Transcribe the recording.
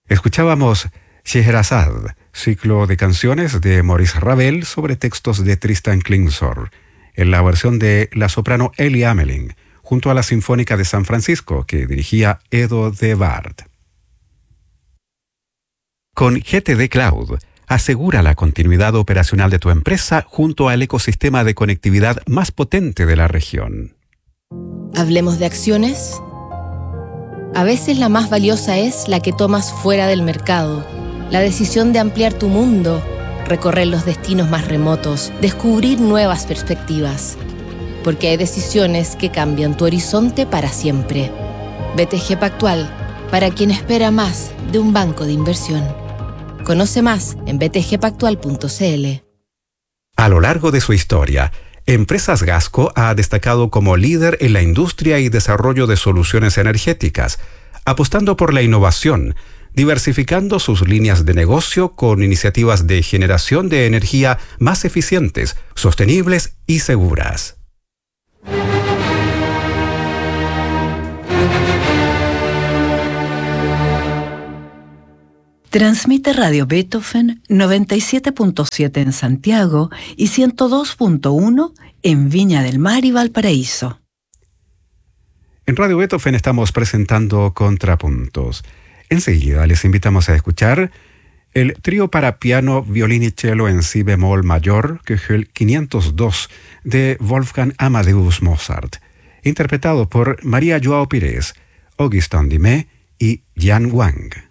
Escuchábamos Scheherazade, ciclo de canciones de Maurice Ravel sobre textos de Tristan Klingsor, en la versión de la soprano Ellie Ameling, junto a la Sinfónica de San Francisco, que dirigía Edo de Waard. Con GTD Cloud, asegura la continuidad operacional de tu empresa junto al ecosistema de conectividad más potente de la región. ¿Hablemos de acciones? A veces la más valiosa es la que tomas fuera del mercado. La decisión de ampliar tu mundo, recorrer los destinos más remotos, descubrir nuevas perspectivas. Porque hay decisiones que cambian tu horizonte para siempre. BTG Pactual, para quien espera más de un banco de inversión. Conoce más en btgpactual.cl. A lo largo de su historia, Empresas Gasco ha destacado como líder en la industria y desarrollo de soluciones energéticas, apostando por la innovación, diversificando sus líneas de negocio con iniciativas de generación de energía más eficientes, sostenibles y seguras. Transmite Radio Beethoven 97.7 en Santiago y 102.1 en Viña del Mar y Valparaíso. En Radio Beethoven estamos presentando Contrapuntos. Enseguida les invitamos a escuchar el trío para piano, violín y cello en si bemol mayor, Köchel 502, de Wolfgang Amadeus Mozart, interpretado por María Joao Pires, Augustin Dumay y Yan Wang.